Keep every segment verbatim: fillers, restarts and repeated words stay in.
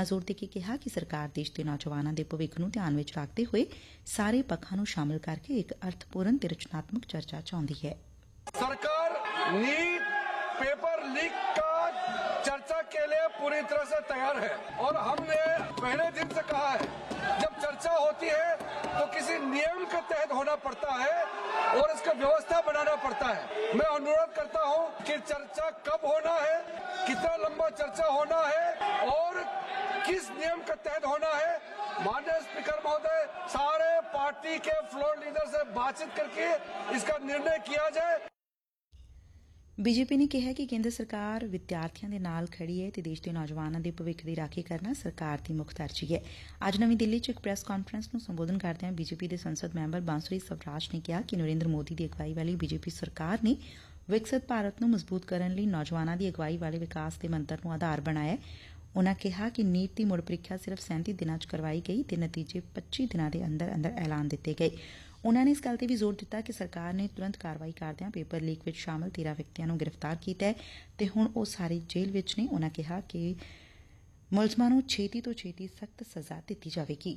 ਉਨੂਾਂ ਜ਼ੋਰ ਦੇ ਕੇ ਕਿਹਾ ਕਿ ਸਰਕਾਰ ਦੇਸ਼ ਦੇ ਨੌਜਵਾਨਾਂ ਦੇ ਭਵਿੱਖ ਨੂੰ ਧਿਆਨ ਵਿੱਚ ਰੱਖਦੇ ਹੋਏ ਸਾਰੇ ਪੱਖਾਂ ਨੂੰ ਸ਼ਾਮਲ ਕਰਕੇ ਇੱਕ ਅਰਥਪੂਰਨ ਤੇ ਰਚਨਾਤਮਕ ਚਰਚਾ ਚਾਹੁੰਦੀ ਹੈ। सरकार नीट पेपर लीक का चर्चा के लिए पूरी तरह से तैयार है और हमने पहले दिन से कहा है जब चर्चा होती है तो किसी नियम के तहत होना पड़ता है और इसका व्यवस्था बनाना पड़ता है। मैं अनुरोध करता हूं कि चर्चा कब होना है, कितना लंबा चर्चा होना है और किस नियम के तहत होना है। माननीय स्पीकर महोदय, सारे पार्टी के फ्लोर लीडर से बातचीत करके इसका निर्णय किया जाए। ਬੀਜੇਪੀ ਨੇ ਕਿਹਾ ਕਿ ਕੇਂਦਰ ਸਰਕਾਰ ਵਿਦਿਆਰਥੀਆਂ ਦੇ ਨਾਲ ਖੜੀ ਹੈ ਤੇ ਦੇਸ਼ ਦੇ ਨੌਜਵਾਨਾਂ ਦੇ ਭਵਿੱਖ ਦੀ ਰਾਖੀ ਕਰਨਾ ਸਰਕਾਰ ਦੀ ਮੁੱਖ ਤਰਜੀਹ ਹੈ। ਅੱਜ ਨਵੀਂ ਦਿੱਲੀ 'ਚ ਇੱਕ ਪ੍ਰੈਸ ਕਾਨਫਰੰਸ ਨੂੰ ਸੰਬੋਧਨ ਕਰਦਿਆਂ ਬੀਜੇਪੀ ਦੇ ਸੰਸਦ ਮੈਂਬਰ ਬਾਂਸੁਰੀ ਸਵਰਾਜ ਨੇ ਕਿਹਾ ਕਿ ਨਰਿੰਦਰ ਮੋਦੀ ਦੀ ਅਗਵਾਈ ਵਾਲੀ ਬੀਜੇਪੀ ਸਰਕਾਰ ਨੇ ਵਿਕਸਿਤ ਭਾਰਤ ਨੂੰ ਮਜ਼ਬੂਤ ਕਰਨ ਲਈ ਨੌਜਵਾਨਾਂ ਦੀ ਅਗਵਾਈ ਵਾਲੇ ਵਿਕਾਸ ਦੇ ਮੰਤਰ ਨੂੰ ਆਧਾਰ ਬਣਾਇਆ। ਉਨੂਾਂ ਕਿਹਾ ਕਿ ਨੀਟ ਦੀ ਮੁੜ ਪ੍ਰੀਖਿਆ ਸਿਰਫ਼ ਸੈਂਤੀ ਦਿਨਾਂ 'ਚ ਕਰਵਾਈ ਗਈ ਤੇ ਨਤੀਜੇ ਪੱਚੀ ਦਿਨਾਂ ਦੇ ਅੰਦਰ ਅੰਦਰ ਐਲਾਨ ਦਿੱਤੇ ਗਏ। ਉਨੂਾਂ ਨੇ ਇਸ ਗੱਲ ਤੇ ਵੀ ਜ਼ੋਰ ਦਿੱਤਾ ਕਿ ਸਰਕਾਰ ਨੇ ਤੁਰੰਤ ਕਾਰਵਾਈ ਕਰਦਿਆਂ ਪੇਪਰ ਲੀਕ ਵਿੱਚ ਸ਼ਾਮਲ ਤੇਰਾਂ ਵਿਅਕਤੀਆਂ ਨੂੰ ਗ੍ਰਿਫਤਾਰ ਕੀਤਾ ਹੈ ਤੇ ਹੁਣ ਉਹ ਸਾਰੇ ਜੇਲ੍ਹ ਵਿੱਚ ਨੇ। ਉਨੂਾਂ ਕਿਹਾ ਕਿ ਮੁਲਜ਼ਮਾਂ ਨੂੰ ਛੇਤੀ ਤੋਂ ਛੇਤੀ ਸਖ਼ਤ ਸਜ਼ਾ ਦਿੱਤੀ ਜਾਵੇਗੀ।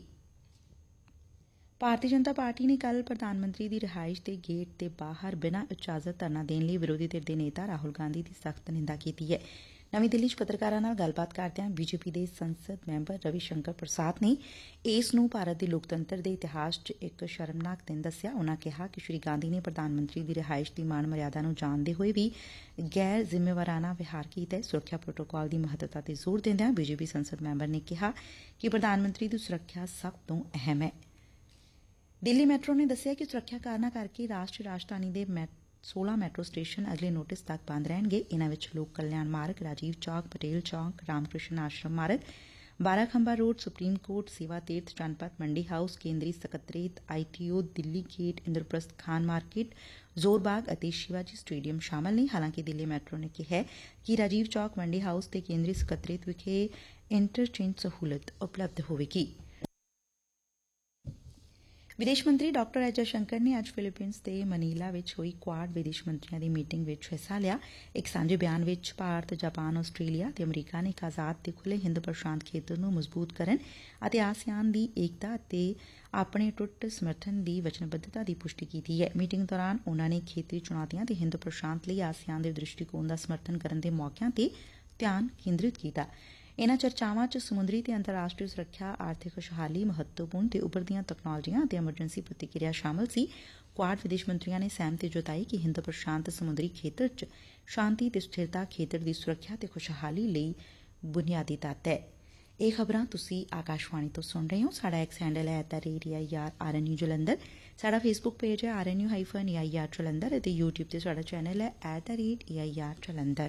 ਭਾਰਤੀ ਜਨਤਾ ਪਾਰਟੀ ਨੇ ਕੱਲ੍ਹ ਪ੍ਰਧਾਨ ਮੰਤਰੀ ਦੀ ਰਿਹਾਇਸ਼ ਦੇ ਗੇਟ ਦੇ ਬਾਹਰ ਬਿਨਾਂ ਇਜਾਜ਼ਤ ਧਰਨਾ ਦੇਣ ਲਈ ਵਿਰੋਧੀ ਧਿਰ ਦੇ ਨੇਤਾ ਰਾਹੁਲ ਗਾਂਧੀ ਦੀ ਸਖ਼ਤ ਨਿੰਦਾ ਕੀਤੀ ਹੈ। ਨਵੀਂ ਦਿੱਲੀ 'ਚ ਪੱਤਰਕਾਰਾਂ ਨਾਲ ਗੱਲਬਾਤ ਕਰਦਿਆਂ ਬੀਜੇਪੀ ਦੇ ਸੰਸਦ ਮੈਂਬਰ ਰਵੀ ਸ਼ੰਕਰ ਪ੍ਰਸਾਦ ਨੇ ਇਸ ਨੂੰ ਭਾਰਤ ਦੇ ਲੋਕਤੰਤਰ ਦੇ ਇਤਿਹਾਸ 'ਚ ਇੱਕ ਸ਼ਰਮਨਾਕ ਦਿਨ ਦੱਸਿਆ। ਉਨੂਾਂ ਕਿਹਾ ਕਿ ਸ੍ਰੀ ਗਾਂਧੀ ਨੇ ਪ੍ਰਧਾਨ ਮੰਤਰੀ ਦੀ ਰਿਹਾਇਸ਼ ਦੀ ਮਾਣ ਮਰਿਆਦਾ ਨੂੰ ਜਾਣਦੇ ਹੋਏ ਵੀ ਗੈਰ ਜ਼ਿੰਮੇਵਾਰਾਨਾ ਵਿਹਾਰ ਕੀਤਾ। ਸੁਰੱਖਿਆ ਪ੍ਰੋਟੋਕਾਲ ਦੀ ਮਹੱਤਤਾ ਤੇ ਜ਼ੋਰ ਦਿੰਦਿਆਂ ਬੀਜੇਪੀ ਸੰਸਦ ਮੈਂਬਰ ਨੇ ਕਿਹਾ ਕਿ ਪ੍ਰਧਾਨ ਮੰਤਰੀ ਦੀ ਸੁਰੱਖਿਆ ਸਭ ਤੋਂ ਅਹਿਮ ਹੈ। ਦਿੱਲੀ ਮੈਟਰੋ ਨੇ ਦੱਸਿਆ ਕਿ ਸੁਰੱਖਿਆ ਕਾਰਨਾਂ ਕਰਕੇ ਰਾਸ਼ਟਰੀ ਰਾਜਧਾਨੀ ਦੇ ਸੋਲਾਂ ਮੈਟਰੋ ਸਟੇਸ਼ਨ ਅਗਲੇ ਨੋਟਿਸ ਤੱਕ ਬੰਦ ਰਹਿਣਗੇ। ਇਨ੍ਹਾਂ ਵਿੱਚ ਲੋਕ ਕਲਿਆਣ ਮਾਰਗ, ਰਾਜੀਵ ਚੌਕ, ਪਟੇਲ ਚੌਕ, ਰਾਮ ਕ੍ਰਿਸ਼ਨ ਆਸ਼ਰਮ ਮਾਰਗ, ਬਾਰਾਂ ਖੰਭਾ ਰੋਡ, ਸੁਪਰੀਮ ਕੋਰਟ, ਸੇਵਾ ਤੀਰਥ, ਜਨਪਥ, ਮੰਡੀ ਹਾਊਸ, ਕੇਂਦਰੀ ਸਕੱਤਰੇਤ, ITO, Delhi gate, Indraprastha Khan market, ਜ਼ੋਰ ਬਾਗ ਅਤੇ ਸ਼ਿਵਾਜੀ ਸਟੇਡੀਅਮ ਸ਼ਾਮਲ ਨੇ। ਹਾਲਾਂਕਿ ਦਿੱਲੀ ਮੈਟਰੋ ਨੇ ਕਿਹਾ ਕਿ ਰਾਜੀਵ ਚੌਕ, ਮੰਡੀ ਹਾਊਸ ਤੇ ਕੇਂਦਰੀ ਸਕੱਤਰੇਤ ਵਿਖੇ ਇੰਟਰਚੇਂਜ ਸਹੂਲਤ ਉਪਲਬਧ ਹੋਵੇਗੀ। ਵਿਦੇਸ਼ ਮੰਤਰੀ ਡਾ ਐਸ ਜਯਸ਼ੰਕਰ ਨੇ ਅੱਜ ਫਿਲੀਪੀਨਸ ਦੇ ਮਨੀਲਾ ਵਿੱਚ ਹੋਈ ਕੁਆਡ ਵਿਦੇਸ਼ ਮੰਤਰੀਆਂ ਦੀ ਮੀਟਿੰਗ ਵਿੱਚ ਹਿੱਸਾ ਲਿਆ। ਇੱਕ ਸਾਂਝੇ ਬਿਆਨ ਵਿੱਚ ਭਾਰਤ, ਜਾਪਾਨ, ਆਸਟ੍ਰੇਲੀਆ ਤੇ ਅਮਰੀਕਾ ਨੇ ਇੱਕ ਆਜ਼ਾਦ ਤੇ ਖੁੱਲ੍ਹੇ ਹਿੰਦ ਪ੍ਰਸ਼ਾਂਤ ਖੇਤਰ ਨੂੰ ਮਜ਼ਬੂਤ ਕਰਨ ਅਤੇ ਆਸੀਆਨ ਦੀ ਏਕਤਾ ਅਤੇ ਆਪਣੇ ਟੁੱਟ ਸਮਰਥਨ ਦੀ ਵਚਨਬੱਧਤਾ ਦੀ ਪੁਸ਼ਟੀ ਕੀਤੀ ਹੈ। ਮੀਟਿੰਗ ਦੌਰਾਨ ਉਨੂਾਂ ਨੇ ਖੇਤਰੀ ਚੁਣੌਤੀਆਂ ਤੇ ਹਿੰਦ ਪ੍ਰਸ਼ਾਂਤ ਲਈ ਆਸੀਆਨ ਦੇ ਦ੍ਰਿਸ਼ਟੀਕੋਣ ਦਾ ਸਮਰਥਨ ਕਰਨ ਦੇ ਮੌਕਿਆਂ ਤੇ ਧਿਆਨ ਕੇਂਦਰਿਤ ਕੀਤਾ। ਇਨ੍ਹਾਂ ਚਰਚਾਵਾਂ 'ਚ ਸਮੁੰਦਰੀ ਤੇ ਅੰਤਰਰਾਸ਼ਟਰੀ ਸੁਰੱਖਿਆ, ਆਰਥਿਕ ਖੁਸ਼ਹਾਲੀ, ਮਹੱਤਵਪੂਰਨ ਤੇ ਉਭਰਦੀਆਂ ਤਕਨਾਲੋਜੀਆਂ ਅਤੇ ਐਮਰਜੈਂਸੀ ਪ੍ਰਤੀਕਿਰਿਆ ਸ਼ਾਮਲ ਸੀ। ਕੁਆਡ ਵਿਦੇਸ਼ ਮੰਤਰੀਆਂ ਨੇ ਸਹਿਮਤੀ ਜਤਾਈ ਕਿ ਹਿੰਦ ਪ੍ਰਸ਼ਾਂਤ ਸਮੁੰਦਰੀ ਖੇਤਰ 'ਚ ਸ਼ਾਂਤੀ ਤੇ ਸਥਿਰਤਾ ਖੇਤਰ ਦੀ ਸੁਰੱਖਿਆ ਤੇ ਖੁਸ਼ਹਾਲੀ ਲਈ ਬੁਨਿਆਦੀ ਤੱਤ ਹੈ। ਇਹ ਖ਼ਬਰਾਂ ਤੁਸੀਂ ਆਕਾਸ਼ਵਾਣੀ ਤੋਂ ਸੁਣ ਰਹੇ ਹੋ। ਸਾਡਾ ਐਕਸ ਹੈਂਡਲ ਹੈ at the rate A I R R N U Jalandhar. ਸਾਡਾ ਫੇਸਬੁੱਕ ਪੇਜ ਹੈ R N U hyphen A I R Jalandhar ਅਤੇ ਯੂਟਿਊਬ ਤੇ ਸਾਡਾ ਚੈਨਲ ਹੈ at the rate A I R Jalandhar.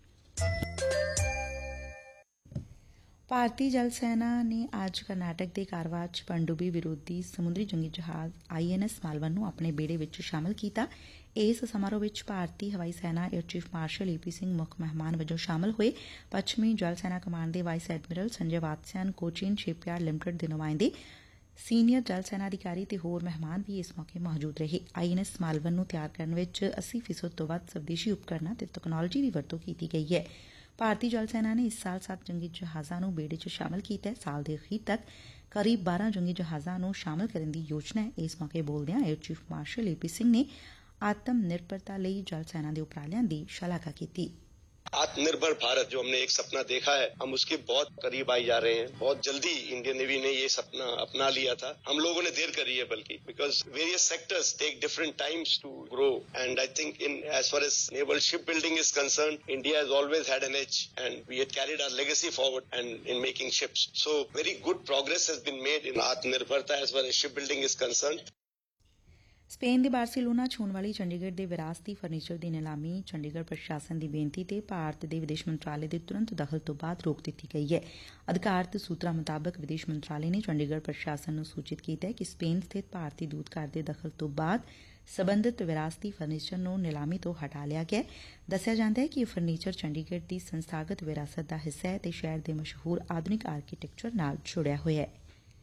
ਭਾਰਤੀ ਜਲ ਸੈਨਾ ਨੇ ਅੱਜ ਕਰਨਾਟਕ ਦੇ ਕਾਰਵਾਰ 'ਚ ਪਣਡੁੱਬੀ ਵਿਰੋਧੀ ਸਮੁੰਦਰੀ ਜੰਗੀ ਜਹਾਜ਼ ਆਈ ਐਨ ਐਸ ਮਾਲਵਨ ਨੂੰ ਆਪਣੇ ਬੇੜੇ ਵਿੱਚ ਸ਼ਾਮਲ ਕੀਤਾ। ਇਸ ਸਮਾਰੋਹ ਵਿੱਚ ਭਾਰਤੀ ਹਵਾਈ ਸੈਨਾ ਏਅਰ ਚੀਫ਼ ਮਾਰਸ਼ਲ ਏ ਪੀ ਸਿੰਘ ਮੁੱਖ ਮਹਿਮਾਨ ਵਜੋਂ ਸ਼ਾਮਲ ਹੋਏ। ਪੱਛਮੀ ਜਲ ਸੈਨਾ ਕਮਾਂਡ ਦੇ vice admiral Sanjay ਵਾਤਸਿਆਨ, Cochin shipyard limited ਦੇ ਨੁਮਾਇੰਦੇ, ਸੀਨੀਅਰ ਜਲ ਸੈਨਾ ਅਧਿਕਾਰੀ ਤੇ ਹੋਰ ਮਹਿਮਾਨ ਵੀ ਇਸ ਮੌਕੇ ਮੌਜੂਦ ਰਹੇ। ਆਈ ਐਨ ਐਸ ਮਾਲਵਨ ਨੂੰ ਤਿਆਰ ਕਰਨ ਵਿੱਚ ਅੱਸੀ ਫ਼ੀਸਦ ਤੋਂ ਵੱਧ ਸਵਦੇਸ਼ੀ ਉਪਕਰਨਾਂ ਤੇ ਤਕਨਾਲੋਜੀ ਦੀ ਵਰਤੋਂ ਕੀਤੀ ਗਈ ਹੈ। ਭਾਰਤੀ ਜਲ ਸੈਨਾ ਨੇ ਇਸ ਸਾਲ ਸੱਤ ਜੰਗੀ ਜਹਾਜ਼ਾਂ ਨੂੰ ਬੇੜੇ 'ਚ ਸ਼ਾਮਲ ਕੀਤਾ ਹੈ। ਸਾਲ ਦੇ ਅਖੀਰ ਤੱਕ ਕਰੀਬ ਬਾਰਾਂ ਜੰਗੀ ਜਹਾਜ਼ਾਂ ਨੂੰ ਸ਼ਾਮਲ ਕਰਨ ਦੀ ਯੋਜਨਾ ਹੈ। ਇਸ ਮੌਕੇ ਬੋਲਦਿਆਂ ਏਅਰ ਚੀਫ਼ ਮਾਰਸ਼ਲ ਏ ਪੀ ਸਿੰਘ ਨੇ ਆਤਮ ਨਿਰਭਰਤਾ ਲਈ ਜਲ ਸੈਨਾ ਦੇ ਉਪਰਾਲਿਆਂ ਦੀ ਸ਼ਲਾਘਾ ਕੀਤੀ। आत्मनिर्भर भारत जो हमने एक सपना देखा है, हम उसके बहुत करीब आई जा रहे हैं। बहुत जल्दी इंडियन नेवी ने ये सपना अपना लिया था। हम लोगों ने देर करी है बल्कि, because various sectors take different times to grow and I think in as far as naval ship building is concern, India has always had an as and we had carried our legacy forward and in making ships. So very good progress has been made in आत्मनिर्भरता as far as ship building is concern. Spain ਦੇ Barcelona 'ਚ ਹੋਣ ਵਾਲੀ ਚੰਡੀਗੜ੍ਹ ਦੇ ਵਿਰਾਸਤੀ furniture ਦੀ ਨਿਲਾਮੀ ਚੰਡੀਗੜ੍ਹ ਪ੍ਰਸ਼ਾਸਨ ਦੀ ਬੇਨਤੀ ਤੇ ਭਾਰਤ ਦੇ ਵਿਦੇਸ਼ ਮੰਤਰਾਲੇ ਦੇ ਤੁਰੰਤ ਦਖਲ ਤੋਂ ਬਾਅਦ ਰੋਕ ਦਿੱਤੀ ਗਈ ਹੈ। ਅਧਿਕਾਰਤ ਸੂਤਰਾਂ ਮੁਤਾਬਕ ਵਿਦੇਸ਼ ਮੰਤਰਾਲੇ ਨੇ ਚੰਡੀਗੜ੍ਹ ਪ੍ਰਸ਼ਾਸਨ ਨੂੰ ਸੂਚਿਤ ਕੀਤਾ ਹੈ ਕਿ ਸਪੇਨ ਸਥਿਤ ਭਾਰਤੀ ਦੂਤਘਰ ਦੇ ਦਖਲ ਤੋਂ ਬਾਅਦ ਸਬੰਧਤ ਵਿਰਾਸਤੀ ਫਰਨੀਚਰ ਨੂੰ ਨਿਲਾਮੀ ਤੋਂ ਹਟਾ ਲਿਆ ਗਿਆ। ਦੱਸਿਆ ਜਾਂਦਾ ਹੈ ਕਿ ਇਹ ਫਰਨੀਚਰ ਚੰਡੀਗੜ੍ਹ ਦੀ ਸੰਸਥਾਗਤ ਵਿਰਾਸਤ ਦਾ ਹਿੱਸਾ ਹੈ ਤੇ ਸ਼ਹਿਰ ਦੇ ਮਸ਼ਹੂਰ ਆਧੁਨਿਕ ਆਰਕੀਟੈਕਚਰ ਨਾਲ ਜੁੜਿਆ ਹੋਇਆ ਹੈ।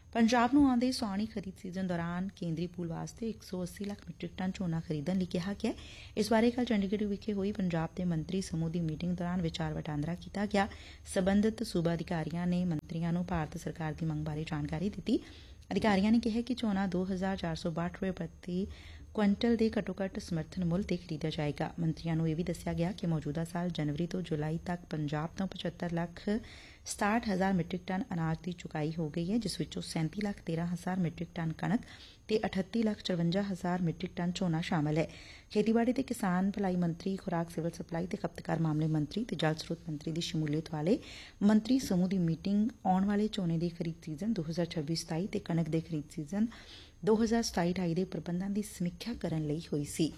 ਪੰਜਾਬ ਨੂੰ ਆਉਂਦੇ ਸਾਉਣੀ ਖਰੀਦ ਸੀਜ਼ਨ ਦੌਰਾਨ ਕੇਂਦਰੀ ਪੂਲ ਵਾਸਤੇ ਇੱਕ ਸੌ ਅੱਸੀ ਲੱਖ ਮੀਟ੍ਰਿਕ ਟਨ ਝੋਨਾ ਖਰੀਦਣ ਲਈ ਕਿਹਾ ਗਿਆ। ਇਸ ਬਾਰੇ ਕੱਲ੍ਹ ਚੰਡੀਗੜ੍ਹ ਵਿਖੇ ਹੋਈ ਪੰਜਾਬ ਦੇ ਮੰਤਰੀ ਸਮੂਹ ਦੀ ਮੀਟਿੰਗ ਦੌਰਾਨ ਵਿਚਾਰ ਵਟਾਂਦਰਾ ਕੀਤਾ ਗਿਆ। ਸਬੰਧਤ ਸੂਬਾ ਅਧਿਕਾਰੀਆਂ ਨੇ ਮੰਤਰੀਆਂ ਨੂੰ ਭਾਰਤ ਸਰਕਾਰ ਦੀ ਮੰਗ ਬਾਰੇ ਜਾਣਕਾਰੀ ਦਿੱਤੀ। ਅਧਿਕਾਰੀਆਂ ਨੇ ਕਿਹਾ ਕਿ ਝੋਨਾ ਦੋ ਹਜ਼ਾਰ ਚਾਰ ਸੌ ਬਾਹਠ ਰੁਪਏ ਪ੍ਰਤੀ ਕੁਇੰਟਲ ਦੇ ਘੱਟੋ ਘੱਟ ਸਮਰਥਨ ਮੁੱਲ ਤੇ ਖਰੀਦਿਆ ਜਾਏਗਾ। ਮੰਤਰੀਆਂ ਨੂੰ ਇਹ ਵੀ ਦੱਸਿਆ ਗਿਆ ਕਿ ਮੌਜੂਦਾ ਸਾਲ ਜਨਵਰੀ ਤੋਂ ਜੁਲਾਈ ਤੱਕ ਪੰਜਾਬ ਤੋਂ ਪਚੱਤਰ ਲੱਖ ਸਤਾਹਠ ਹਜ਼ਾਰ ਮੀਟ੍ਰਿਕ ਟਨ ਅਨਾਜ ਦੀ ਚੁਕਾਈ ਹੋ ਗਈ ਹੈ, ਜਿਸ ਵਿੱਚੋਂ ਸੈਂਤੀ ਲੱਖ ਤੇਰਾਂ ਹਜ਼ਾਰ ਮੀਟ੍ਰਿਕ ਟਨ ਕਣਕ ਤੇ ਅਠੱਤੀ ਲੱਖ ਚਰਵੰਜਾ ਹਜ਼ਾਰ ਮੀਟ੍ਰਿਕ ਟਨ ਝੋਨਾ ਸ਼ਾਮਲ ਹੈ। ਖੇਤੀਬਾੜੀ ਤੇ ਕਿਸਾਨ ਭਲਾਈ ਮੰਤਰੀ, ਖੁਰਾਕ, ਸਿਵਲ ਸਪਲਾਈ ਤੇ ਖਪਤਕਾਰ ਮਾਮਲੇ ਮੰਤਰੀ ਤੇ ਜਲ ਸਰੋਤ ਮੰਤਰੀ ਦੀ ਸ਼ਮੂਲੀਅਤ ਵਾਲੇ ਮੰਤਰੀ ਸਮੂਹ ਦੀ ਮੀਟਿੰਗ ਆਉਣ ਵਾਲੇ ਝੋਨੇ ਦੀ ਖਰੀਦ ਸੀਜ਼ਨ ਦੋ ਹਜ਼ਾਰ ਛੱਬੀ ਸਤਾਈ ਤੇ ਕਣਕ ਦੇ ਖਰੀਦ ਸੀਜ਼ਨ ਦੋ ਹਜ਼ਾਰ ਸਤਾਈ ਅਠਾਈ ਦੇ ਪ੍ਰਬੰਧਾਂ ਦੀ ਸਮੀਖਿਆ ਕਰਨ ਲਈ ਹੋਈ ਸੀ।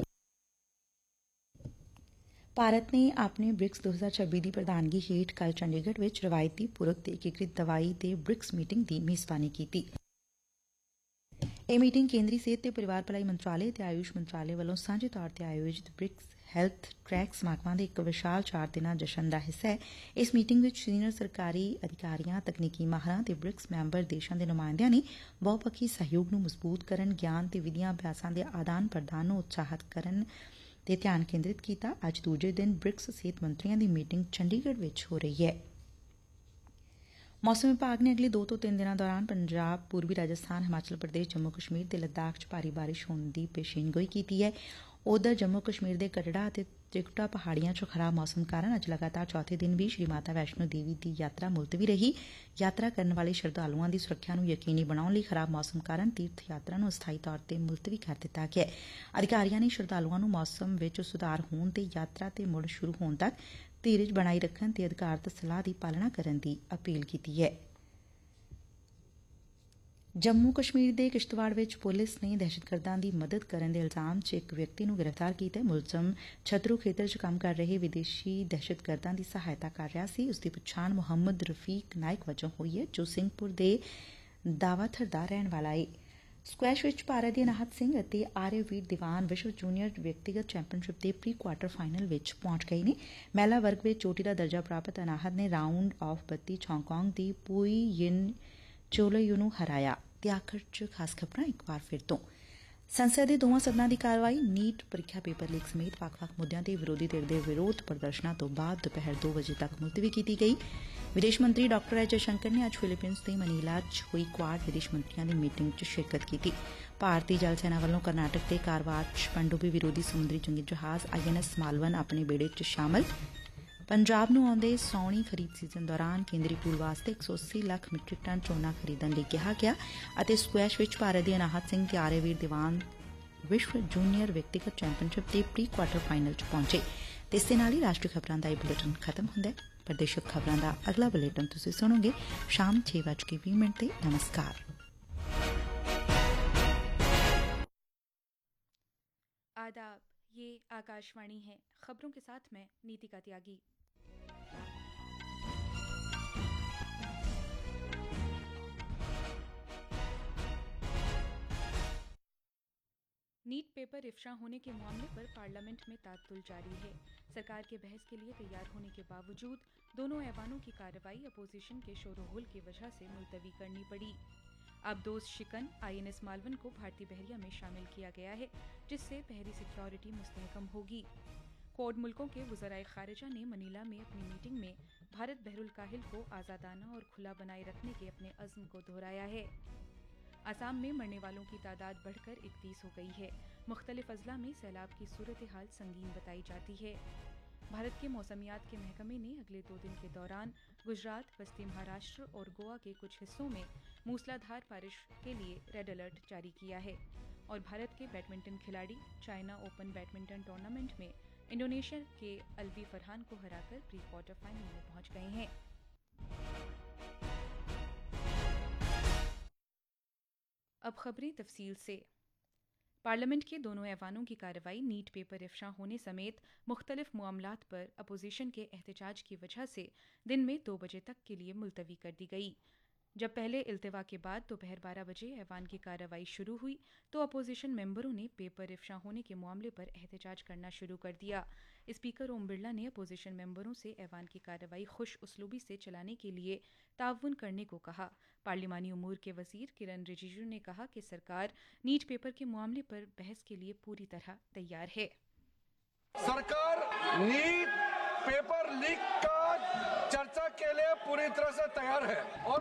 ਭਾਰਤ ਨੇ ਆਪਣੇ ਬ੍ਰਿਕਸ ਦੋ ਹਜ਼ਾਰ ਛੱਬੀ ਦੀ ਪ੍ਰਧਾਨਗੀ ਹੇਠ ਕੱਲ੍ਹ ਚੰਡੀਗੜ੍ਹ ਵਿੱਚ ਰਵਾਇਤੀ ਪੂਰਕ ਤੇ ਏਕੀਕ੍ਰਿਤ ਦਵਾਈ ਦੇ ਬ੍ਰਿਕਸ ਮੀਟਿੰਗ ਦੀ ਮੇਜ਼ਬਾਨੀ ਕੀਤੀ। ਇਹ ਮੀਟਿੰਗ ਕੇਂਦਰੀ ਸਿਹਤ ਤੇ ਪਰਿਵਾਰ ਭਲਾਈ ਮੰਤਰਾਲੇ ਤੇ ਆਯੂਸ਼ ਮੰਤਰਾਲੇ ਵੱਲੋਂ ਸਾਂਝੇ ਤੌਰ ਤੇ ਆਯੋਜਿਤ ਬ੍ਰਿਕਸ ਹੈਲਥ ਟਰੈਕ ਸਮਾਗਮਾਂ ਦੇ ਇੱਕ ਵਿਸ਼ਾਲ ਚਾਰ ਦਿਨਾਂ ਜਸ਼ਨ ਦਾ ਹਿੱਸਾ ਹੈ। ਇਸ ਮੀਟਿੰਗ ਵਿੱਚ ਸੀਨੀਅਰ ਸਰਕਾਰੀ ਅਧਿਕਾਰੀਆਂ, ਤਕਨੀਕੀ ਮਾਹਰਾਂ ਤੇ ਬ੍ਰਿਕਸ ਮੈਂਬਰ ਦੇਸ਼ਾਂ ਦੇ ਨੁਮਾਇੰਦਿਆਂ ਨੇ ਬਹੁਪੱਖੀ ਸਹਿਯੋਗ ਨੂੰ ਮਜ਼ਬੂਤ ਕਰਨ, ਗਿਆਨ ਤੇ ਵਿਧੀਆਂ ਅਭਿਆਸਾਂ ਦੇ ਆਦਾਨ ਪ੍ਰਦਾਨ ਨੂੰ ਉਤਸ਼ਾਹਿਤ ਕਰਨ ਤੇ ਧਿਆਨ ਕੇਂਦਰਿਤ ਕੀਤਾ। ਅੱਜ ਦੂਜੇ ਦਿਨ ਬ੍ਰਿਕਸ ਸਿਹਤ ਮੰਤਰੀਆਂ ਦੀ ਮੀਟਿੰਗ ਚੰਡੀਗੜ੍ਹ ਵਿੱਚ ਹੋ ਰਹੀ ਹੈ। ਮੌਸਮ ਵਿਭਾਗ ਨੇ ਅਗਲੇ ਦੋ ਤੋਂ ਤਿੰਨ ਦਿਨਾਂ ਦੌਰਾਨ ਪੰਜਾਬ, ਪੂਰਬੀ ਰਾਜਸਥਾਨ, ਹਿਮਾਚਲ ਪ੍ਰਦੇਸ਼, ਜੰਮੂ ਕਸ਼ਮੀਰ ਤੇ ਲੱਦਾਖ 'ਚ ਭਾਰੀ ਬਾਰਿਸ਼ ਹੋਣ ਦੀ ਪੇਸ਼ੀਨਗੋਈ ਕੀਤੀ ਹੈ। ਉਧਰ ਜੰਮੂ ਕਸ਼ਮੀਰ ਦੇ ਕਟੜਾ ਅਤੇ ਤ੍ਰਿਕੁਟਾ ਪਹਾੜੀਆਂ 'ਚ ਖਰਾਬ ਮੌਸਮ ਕਾਰਨ ਅੱਜ ਲਗਾਤਾਰ ਚੌਥੇ ਦਿਨ ਵੀ ਸ੍ਰੀ ਮਾਤਾ ਵੈਸ਼ਨੋ ਦੇਵੀ ਦੀ ਯਾਤਰਾ ਮੁਲਤਵੀ ਰਹੀ। ਯਾਤਰਾ ਕਰਨ ਵਾਲੇ ਸ਼ਰਧਾਲੂਆਂ ਦੀ ਸੁਰੱਖਿਆ ਨੂੰ ਯਕੀਨੀ ਬਣਾਉਣ ਲਈ ਖਰਾਬ ਮੌਸਮ ਕਾਰਨ ਤੀਰਥ ਯਾਤਰਾ ਨੂੰ ਅਸਥਾਈ ਤੌਰ ਤੇ ਮੁਲਤਵੀ ਕਰ ਦਿੱਤਾ ਗਿਆ। ਅਧਿਕਾਰੀਆਂ ਨੇ ਸ਼ਰਧਾਲੂਆਂ ਨੂੰ ਮੌਸਮ ਵਿੱਚ ਸੁਧਾਰ ਹੋਣ ਤੇ ਯਾਤਰਾ ਤੇ ਮੁੜ ਸ਼ੁਰੂ ਹੋਣ ਤੱਕ ਧੀਰਜ ਬਣਾਈ ਰੱਖਣ ਤੇ ਅਧਿਕਾਰਤ ਸਲਾਹ ਦੀ ਪਾਲਣਾ ਕਰਨ ਦੀ ਅਪੀਲ ਕੀਤੀ ਹੈ। ਜੰਮੂ ਕਸ਼ਮੀਰ ਦੇ ਕਿਸ਼ਤਵਾੜ ਵਿੱਚ ਪੁਲਿਸ ਨੇ ਦਹਿਸ਼ਤਗਰਦਾਂ ਦੀ ਮਦਦ ਕਰਨ ਦੇ ਇਲਜ਼ਾਮ 'ਚ ਇੱਕ ਵਿਅਕਤੀ ਨੂੰ ਗ੍ਰਿਫਤਾਰ ਕੀਤਾ। ਮੁਲਜ਼ਮ ਛਤਰੂ ਖੇਤਰ 'ਚ ਕੰਮ ਕਰ ਰਹੇ ਵਿਦੇਸ਼ੀ ਦਹਿਸ਼ਤਗਰਦਾਂ ਦੀ ਸਹਾਇਤਾ ਕਰ ਰਿਹਾ ਸੀ। ਉਸ ਦੀ ਪਛਾਣ ਮੁਹੰਮਦ ਰਫੀਕ ਨਾਇਕ ਵਜੋਂ ਹੋਈ ਹੈ, ਜੋ ਸਿੰਘਪੁਰ ਦੇ ਦਾਵਾਥਰ ਦਾ ਰਹਿਣ ਵਾਲਾ ਹੈ। ਸਕੁਐਸ਼ ਵਿੱਚ ਭਾਰਤ ਦੇ ਅਨਾਹਤ ਸਿੰਘ ਅਤੇ ਆਰਿਆਵੀਰ ਦੀਵਾਨ ਵਿਸ਼ਵ ਜੂਨੀਅਰ ਵਿਅਕਤੀਗਤ ਚੈਂਪੀਅਨਸ਼ਿਪ ਦੇ ਪ੍ਰੀ ਕੁਆਰਟਰ ਫਾਈਨਲ ਵਿੱਚ ਪਹੁੰਚ ਗਏ ਨੇ। ਮਹਿਲਾ ਵਰਗ ਵਿੱਚ ਚੋਟੀ ਦਾ ਦਰਜਾ ਪ੍ਰਾਪਤ ਅਨਾਹਤ ਨੇ ਰਾਊਂਡ ਆਫ ਬੱਤੀ 'ਚ ਹਾਂਗਕਾਂਗ ਦੀ ਪੂਈ ਯਿਨ ਚੋਲੋਯੂ ਨੂੰ ਹਰਾਇਆ। ਤੇ ਆਖਰ 'ਚ ਖਾਸ ਖਬਰਾਂ ਇੱਕ ਵਾਰ ਫਿਰ ਤੋਂ ਸੰਸਦ ਦੇ ਦੋਵਾਂ ਸਦਨਾਂ ਦੀ ਕਾਰਵਾਈ ਨੀਟ ਪ੍ਰੀਖਿਆ ਪੇਪਰ ਲੀਕ ਸਮੇਤ ਵੱਖ-ਵੱਖ ਮੁੱਦਿਆਂ ਤੇ ਵਿਰੋਧੀ ਧਿਰ ਦੇ ਵਿਰੋਧ ਪ੍ਰਦਰਸ਼ਨਾਂ ਤੋਂ ਬਾਅਦ ਦੁਪਹਿਰ ਦੋ ਵਜੇ ਤੱਕ ਮੁਲਤਵੀ ਕੀਤੀ ਗਈ। ਵਿਦੇਸ਼ ਮੰਤਰੀ ਡਾਕਟਰ ਐਸ ਜੈਸ਼ੰਕਰ ਨੇ ਅੱਜ ਫਿਲੀਪੀਨਸ ਦੇ ਮਨੀਲਾ 'ਚ ਹੋਈ ਕੁਆਡ ਵਿਦੇਸ਼ ਮੰਤਰੀਆਂ ਦੀ ਮੀਟਿੰਗ 'ਚ ਸ਼ਿਰਕਤ ਕੀਤੀ। ਭਾਰਤੀ ਜਲ ਸੈਨਾ ਵੱਲੋਂ ਕਰਨਾਟਕ ਦੇ ਕਾਰਵਾਰ 'ਚ ਪਣਡੁੱਬੀ ਵਿਰੋਧੀ ਸਮੁੰਦਰੀ ਜੰਗੀ ਜਹਾਜ਼ ਆਈ ਐਨ ਐਸ ਮਾਲਵਨ ਆਪਣੇ ਬੇੜੇ 'ਚ ਸ਼ਾਮਲ। ਪੰਜਾਬ ਨੂੰ ਆਉਂਦੇ ਸਾਉਣੀ ਖਰੀਦ ਸੀਜ਼ਨ ਦੌਰਾਨ ਕੇਂਦਰੀ ਪੂਲ ਵਾਸਤੇ ਇੱਕ ਸੌ ਅੱਸੀ ਲੱਖ ਮੀਟ੍ਰਿਕ ਟਨ ਝੋਨਾ ਖਰੀਦਣ ਲਈ ਕਿਹਾ ਗਿਆ ਅਤੇ ਸਕੁਐਸ਼ ਵਿੱਚ ਭਾਰਤ ਦੇ ਅਨਾਹਤ ਸਿੰਘ ਤੇ ਆਰਿਆਵੀਰ ਦੀਵਾਨ ਵਿਸ਼ਵ ਜੂਨੀਅਰ ਵਿਅਕਤੀਗਤ ਚੈਂਪੀਅਨਸ਼ਿਪ ਦੇ ਪ੍ਰੀ ਕੁਆਰਟਰ ਫਾਈਨਲ 'ਚ ਪਹੁੰਚੇ। ਤੇ ਇਸ ਦੇ ਨਾਲ ਹੀ ਰਾਸ਼ਟਰੀ ਖਬਰਾਂ ਦਾ ਇਹ ਬੁਲੇਟਿਨ ਖਤਮ ਹੁੰਦਾ ਹੈ। ਪ੍ਰਦੇਸ਼ਕ ਖਬਰਾਂ ਦਾ ਅਗਲਾ ਬੁਲੇਟਿਨ ਤੁਸੀਂ ਸੁਣੋਗੇ ਸ਼ਾਮ ਛੇ ਵੱਜ ਕੇ ਵੀਹ ਮਿੰਟ ਤੇ। ਨਮਸਕਾਰ। आदाब, ये आकाशवाणी है। खबरों के साथ मैं नीतिका त्यागी। नीट पेपर इफ्शा होने के मामले पर पार्लियामेंट में तातुल जारी है। सरकार के बहस के लिए तैयार होने के बावजूद दोनों ऐवानों की कार्रवाई अपोजिशन के शोरगुल की वजह से मुलतवी करनी पड़ी। अब दोस्त शिकन आई एन एस मालवन को भारतीय बहरिया में शामिल किया गया है, जिससे बहरी सिक्योरिटी मुस्तहकम होगी। क्वाड मुल्कों के वज़राए खारिजा ने मनीला में अपनी मीटिंग में भारत बहरुल काहिल को आज़ादाना और खुला बनाए रखने के अपने अज़्म को दोहराया है। असम में मरने वालों की तादाद बढ़कर इकतीस हो गई है। मुख्तलिफ अजला में सैलाब की सूरत हाल संगीन बताई जाती है। भारत के मौसमियात के महकमे ने अगले दो दिन के दौरान गुजरात, पश्चिम महाराष्ट्र और गोवा के कुछ हिस्सों में मूसलाधार बारिश के लिए रेड अलर्ट जारी किया है। और भारत के बैडमिंटन खिलाड़ी चाइना ओपन बैडमिंटन टूर्नामेंट में इंडोनेशिया के अलवी फरहान को हराकर प्री क्वार्टर फाइनल में पहुंच गए हैं। अब खबरें तफसील से। पार्लियामेंट के दोनों ऐवानों की कार्रवाई नीट पेपर इफ्शा होने समेत मुख्तलिफ मामलात पर अपोजिशन के एहतजाज की वजह से दिन में दो बजे तक के लिए मुलतवी कर दी गई। जब पहले इल्तिवा के बाद दोपहर बारह बजे ऐवान की कार्रवाई शुरू हुई तो अपोजिशन मेंबरों ने पेपर इफ्शा होने के मामले पर एहतजाज करना शुरू कर दिया। स्पीकर ओम बिरला ने अपोजिशन मेंबरों से ऐवान की कार्रवाई खुश उसलूबी से चलाने के लिए ताउन करने को कहा। पार्लिमानी उमूर के वजीर किरण रिजिजू ने कहा कि सरकार नीट पेपर के मामले पर बहस के लिए पूरी तरह तैयार है। सरकार नीट पेपर लीक का चर्चा के लिए पूरी तरह से तैयार है और